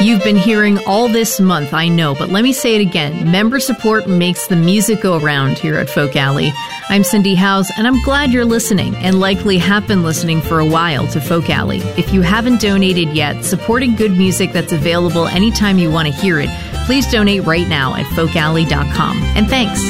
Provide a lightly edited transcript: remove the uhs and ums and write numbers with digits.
You've been hearing all this month, I know, but let me say it again. Member support makes the music go round here at Folk Alley. I'm Cindy Howes, and I'm glad you're listening, and likely have been listening for a while to Folk Alley. If you haven't donated yet, supporting good music that's available anytime you want to hear it, please donate right now at folkalley.com. And thanks.